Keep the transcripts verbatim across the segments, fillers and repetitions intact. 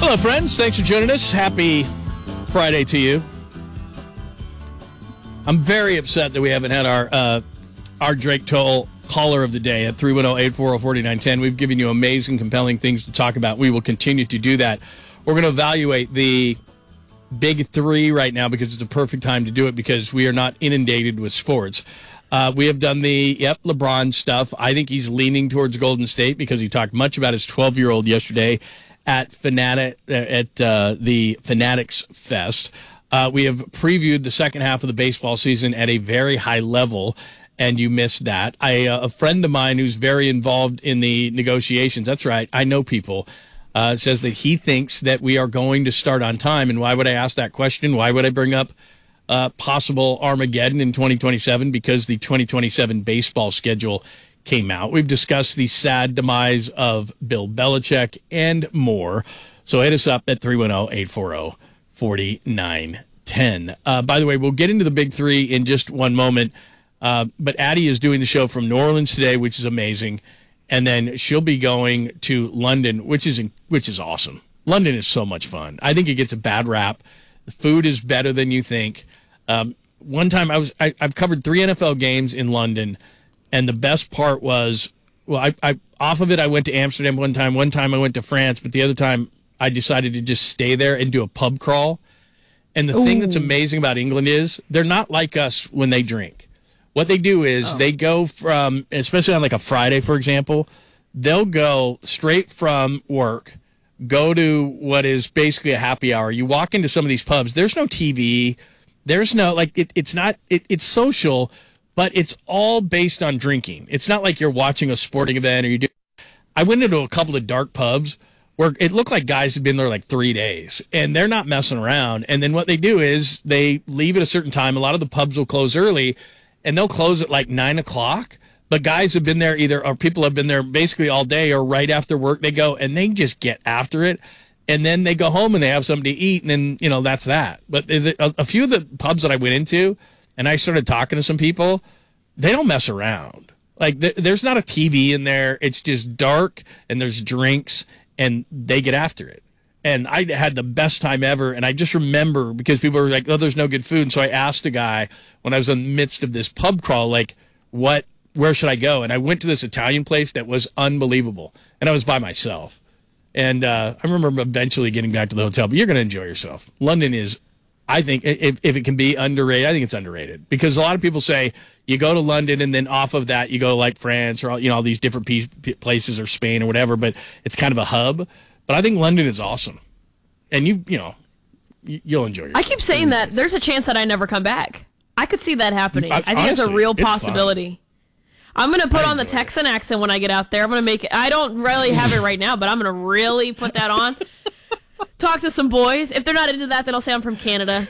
Hello, friends. Thanks for joining us. Happy Friday to you. I'm very upset that we haven't had our uh, our Drake Toll caller of the day at three one zero, eight four zero, four nine one zero. We've given you amazing, compelling things to talk about. We will continue to do that. We're going to evaluate the big three right now because it's a perfect time to do it because we are not inundated with sports. Uh, we have done the, yep, LeBron stuff. I think he's leaning towards Golden State because he talked much about his twelve-year-old yesterday at Fanatic, at uh, the Fanatics Fest. Uh, we have previewed the second half of the baseball season at a very high level, and you missed that. I, uh, a friend of mine who's very involved in the negotiations, that's right, I know people, uh, says that he thinks that we are going to start on time. And why would I ask that question? Why would I bring up uh, possible Armageddon in twenty twenty-seven? Because the twenty twenty-seven baseball schedule came out. We've discussed the sad demise of Bill Belichick and more. So hit us up at three one zero, eight four zero, four nine one zero. Uh, by the way, we'll get into the big three in just one moment. Uh, but Addie is doing the show from New Orleans today, which is amazing. And then she'll be going to London, which is which is awesome. London is so much fun. I think it gets a bad rap. The food is better than you think. Um, one time I was I, I've covered three N F L games in London, and the best part was, well, I, I off of it I went to Amsterdam one time. One time I went to France, but the other time I decided to just stay there and do a pub crawl. And the Ooh. thing that's amazing about England is they're not like us when they drink. What they do is oh. they go from, especially on like a Friday, for example, they'll go straight from work, go to what is basically a happy hour. You walk into some of these pubs, there's no T V, there's no, like, it, it's not, it, it's social, but it's all based on drinking. It's not like you're watching a sporting event or you do. I went into a couple of dark pubs where it looked like guys had been there like three days, and they're not messing around. And then what they do is they leave at a certain time. A lot of the pubs will close early, and they'll close at like nine o'clock. But guys have been there either, or people have been there basically all day, or right after work they go, and they just get after it. And then they go home and they have something to eat, and then, you know, that's that. But a, a few of the pubs that I went into, and I started talking to some people, they don't mess around. Like, th- there's not a T V in there. It's just dark, and there's drinks, and they get after it. And I had the best time ever, and I just remember, because people were like, oh, there's no good food. And so I asked a guy, when I was in the midst of this pub crawl, like, what, where should I go? And I went to this Italian place that was unbelievable, and I was by myself. And uh, I remember eventually getting back to the hotel, but you're going to enjoy yourself. London is, I think, if, if it can be underrated, I think it's underrated. Because a lot of people say you go to London and then off of that you go like France or, you know, all these different piece, places or Spain or whatever, but it's kind of a hub. But I think London is awesome. And you, you know, you'll enjoy yourself. I keep saying that. There's a chance that I never come back. I could see that happening. I, I think honestly, it's a real possibility. I'm going to put on the Texan it. accent when I get out there. I'm going to make it. I don't really have it right now, but I'm going to really put that on. Talk to some boys. If they're not into that, then I'll say I'm from Canada.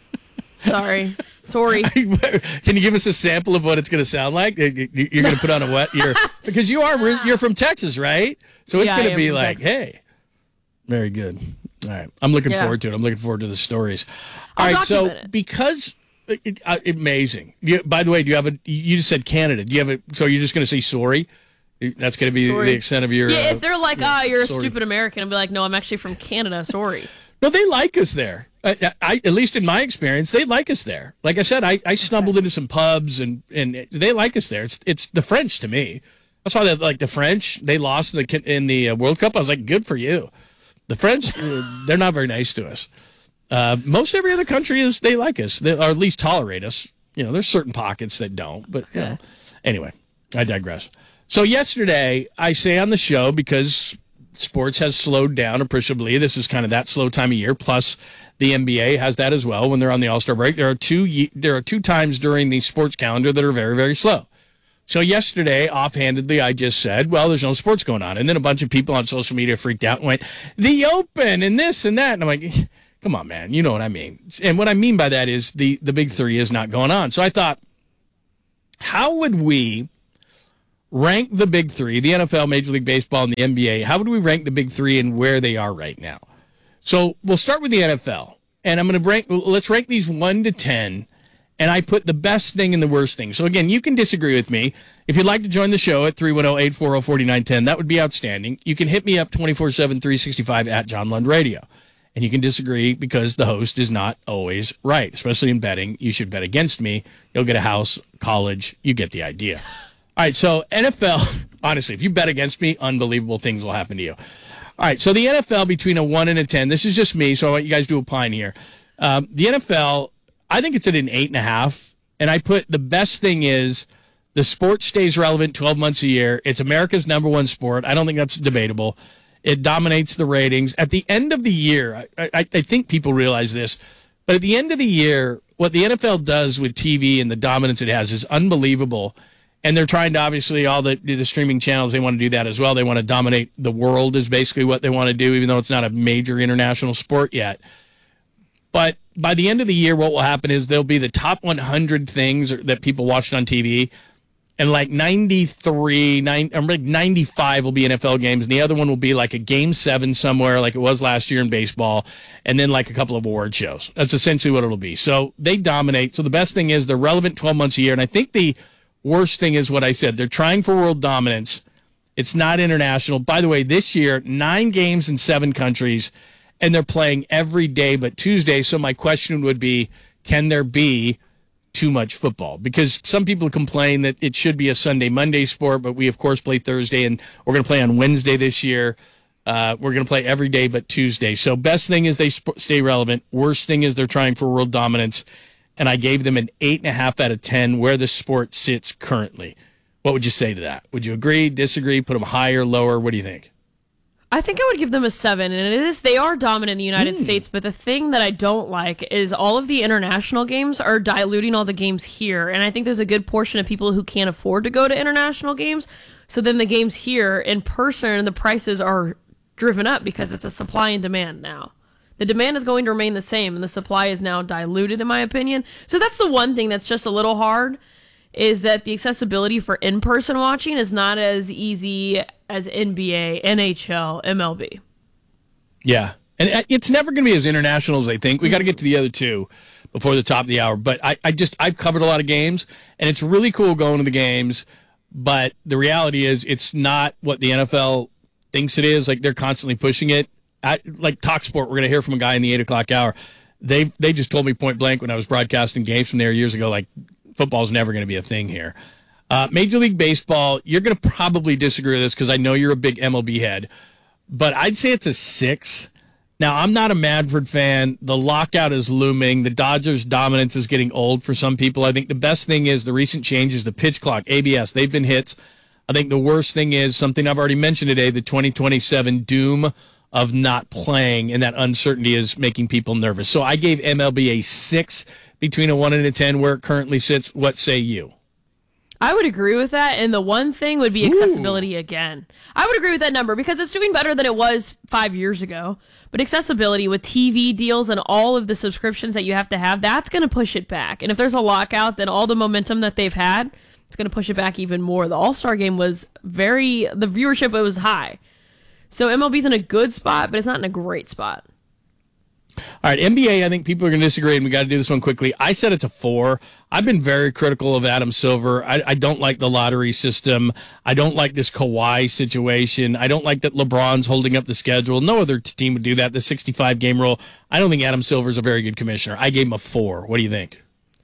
Sorry. Sorry. Can you give us a sample of what it's going to sound like? You're going to put on a what? You're, because you are, you're from Texas, right? So it's yeah, going to be like, Texas. Hey. Very good. All right. I'm looking yeah. forward to it. I'm looking forward to the stories. All I'll right. So it. because... It, uh, amazing. You, by the way, do you have a? You just said Canada. Do you have a? So you're just going to say sorry? That's going to be sorry. The extent of your. Yeah, uh, if they're like, ah, oh, you're sorry. a stupid American, I'll be like, no, I'm actually from Canada. Sorry. No, they like us there. I, I, at least in my experience, they like us there. Like I said, I, I stumbled into some pubs and and they like us there. It's it's the French to me. That's why they like the French. They lost in the in the World Cup. I was like, good for you. The French, they're not very nice to us. Uh, most every other country is they like us, they, or at least tolerate us. You know, there's certain pockets that don't, but you know. Anyway, I digress. So yesterday, I say on the show, because sports has slowed down appreciably. This is kind of that slow time of year. Plus, the N B A has that as well. When they're on the All-Star break, there are two there are two times during the sports calendar that are very, very slow. So yesterday, offhandedly, I just said, well, there's no sports going on. And then a bunch of people on social media freaked out and went, the Open and this and that. And I'm like, come on, man. You know what I mean. And what I mean by that is the, the big three is not going on. So I thought, how would we rank the big three, the N F L, Major League Baseball, and the N B A? How would we rank the big three and where they are right now? So we'll start with the N F L. And I'm going to rank, let's rank these one to ten. and I put the best thing and the worst thing. So, again, you can disagree with me. If you'd like to join the show at three one zero, eight four zero, four nine one zero, that would be outstanding. You can hit me up twenty-four seven, three sixty-five at John Lund Radio. And you can disagree because the host is not always right, especially in betting. You should bet against me. You'll get a house, college. You get the idea. All right, so N F L, honestly, if you bet against me, unbelievable things will happen to you. All right, so the N F L between a one and a ten, this is just me, so I want you guys to opine here. Um, the N F L, I think it's at an eight and a half, and I put the best thing is the sport stays relevant twelve months a year. It's America's number one sport. I don't think that's debatable. It dominates the ratings. At the end of the year, I, I, I think people realize this, but at the end of the year, what the N F L does with T V and the dominance it has is unbelievable. And they're trying to, obviously, all the, the streaming channels, they want to do that as well. They want to dominate the world is basically what they want to do, even though it's not a major international sport yet. But by the end of the year, what will happen is there'll be the top one hundred things that people watched on T V. And like ninety-three, nine, or like ninety-five will be N F L games, and the other one will be like a game seven somewhere, like it was last year in baseball, and then like a couple of award shows. That's essentially what it'll be. So they dominate. So the best thing is they're relevant twelve months a year, and I think the worst thing is what I said. They're trying for world dominance. It's not international. By the way, this year, nine games in seven countries, and they're playing every day but Tuesday. So my question would be, can there be too much football? Because some people complain that it should be a Sunday, Monday sport, but we, of course, play Thursday, and we're going to play on Wednesday this year. Uh, we're going to play every day but Tuesday. So best thing is they sp- stay relevant. Worst thing is they're trying for world dominance, and I gave them an eight and a half out of ten where the sport sits currently. What would you say to that? Would you agree, disagree, put them higher, lower? What do you think? I think I would give them a seven, and it is they are dominant in the United mm. States, but the thing that I don't like is all of the international games are diluting all the games here, and I think there's a good portion of people who can't afford to go to international games, so then the games here in person, the prices are driven up because it's a supply and demand now. The demand is going to remain the same, and the supply is now diluted, in my opinion. So that's the one thing that's just a little hard, is that the accessibility for in-person watching is not as easy as N B A, N H L, M L B. Yeah, and it's never going to be as international as they think. We got to get to the other two before the top of the hour. But I, I just, I've covered a lot of games, and it's really cool going to the games, but the reality is it's not what the N F L thinks it is. Like, they're constantly pushing it. I, like TalkSport, we're going to hear from a guy in the eight o'clock hour. They they just told me point blank when I was broadcasting games from there years ago, like, football's never going to be a thing here. Uh, Major League Baseball, you're going to probably disagree with this because I know you're a big M L B head, but I'd say it's a six. Now, I'm not a Manfred fan. The lockout is looming. The Dodgers' dominance is getting old for some people. I think the best thing is the recent changes, the pitch clock, A B S, they've been hits. I think the worst thing is something I've already mentioned today, the twenty twenty-seven doom of not playing, and that uncertainty is making people nervous. So I gave M L B a six between a one and a ten where it currently sits. What say you? I would agree with that, and the one thing would be accessibility Ooh. again. I would agree with that number because it's doing better than it was five years ago. But accessibility with T V deals and all of the subscriptions that you have to have, that's going to push it back. And if there's a lockout, then all the momentum that they've had, it's going to push it back even more. The All-Star game was very, the viewership it was high. So M L B's in a good spot, but it's not in a great spot. All right, N B A, I think people are going to disagree, and we got to do this one quickly. I said it's a four. I've been very critical of Adam Silver. I, I don't like the lottery system. I don't like this Kawhi situation. I don't like that LeBron's holding up the schedule. No other team would do that, the sixty-five game rule. I don't think Adam Silver's a very good commissioner. I gave him a four. What do you think?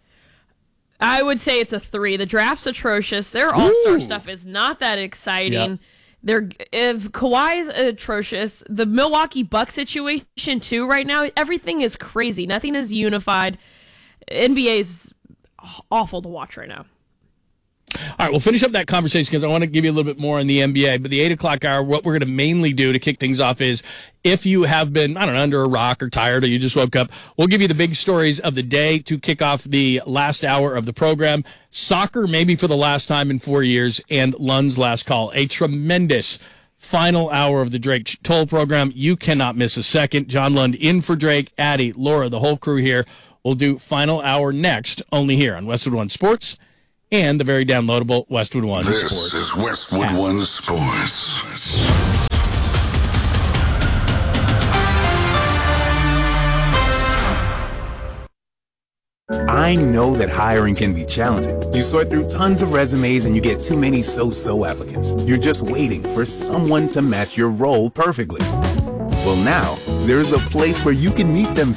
I would say it's a three. The draft's atrocious. Their all-star Ooh. stuff is not that exciting. Yep. They're, if Kawhi's atrocious, the Milwaukee Bucks situation too right now, everything is crazy. Nothing is unified. N B A is awful to watch right now. All right, we'll finish up that conversation because I want to give you a little bit more on the N B A. But the eight o'clock hour, what we're going to mainly do to kick things off is if you have been, I don't know, under a rock or tired or you just woke up, we'll give you the big stories of the day to kick off the last hour of the program. Soccer, maybe for the last time in four years, and Lund's last call. A tremendous final hour of the Drake Toll program. You cannot miss a second. John Lund in for Drake, Addie, Laura, the whole crew here. We'll do final hour next, only here on Westwood One Sports and the very downloadable Westwood One this Sports. This is Westwood app. One Sports. I I know that hiring can be challenging. You sort through tons of resumes and you get too many so-so applicants. You're just waiting for someone to match your role perfectly. Well, now, there's a place where you can meet them